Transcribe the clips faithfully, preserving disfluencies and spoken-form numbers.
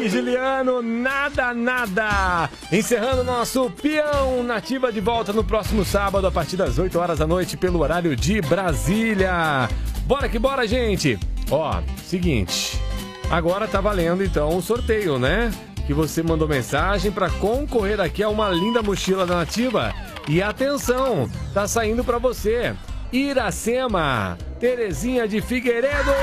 aí, Juliano? Nada, nada. Encerrando nosso Peão Nativa de volta no próximo sábado, a partir das oito horas da noite, pelo horário de Brasília. Bora que bora, gente. Ó, seguinte. Agora tá valendo, então, o sorteio, né? Que você mandou mensagem para concorrer aqui a uma linda mochila da Nativa. E atenção, tá saindo para você. Iracema, Terezinha de Figueiredo.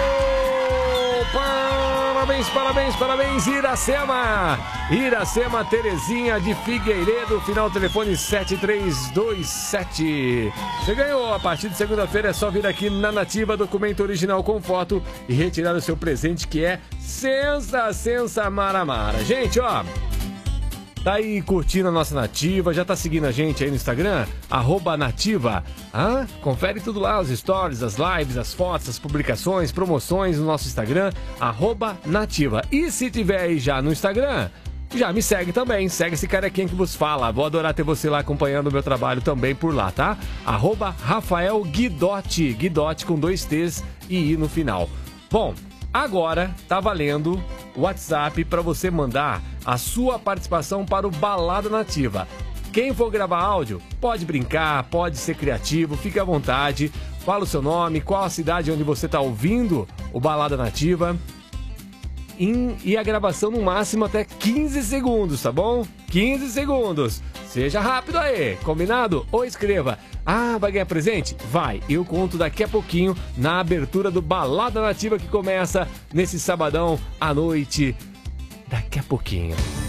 Parabéns, parabéns, parabéns, Iracema. Iracema, Terezinha de Figueiredo, final telefone sete três dois sete. Você ganhou. A partir de segunda-feira é só vir aqui na Nativa, documento original com foto e retirar o seu presente, que é Sensa, Sensa Maramara. Gente, ó, tá aí curtindo a nossa Nativa, já tá seguindo a gente aí no Instagram, arroba Nativa. Ah, confere tudo lá, os stories, as lives, as fotos, as publicações, promoções no nosso Instagram, arroba Nativa. E se tiver aí já no Instagram, já me segue também, segue esse carequinha que vos fala. Vou adorar ter você lá acompanhando o meu trabalho também por lá, tá? Arroba Rafael Guidotti, Guidotti com dois T's e I no final. Bom, agora tá valendo o WhatsApp para você mandar a sua participação para o Balada Nativa. Quem for gravar áudio, pode brincar, pode ser criativo, fique à vontade. Fala o seu nome, qual a cidade onde você está ouvindo o Balada Nativa. E a gravação no máximo até quinze segundos, tá bom? quinze segundos. Seja rápido aí, combinado? Ou escreva: ah, vai ganhar presente? Vai, eu conto daqui a pouquinho na abertura do Balada Nativa, que começa nesse sabadão à noite, daqui a pouquinho.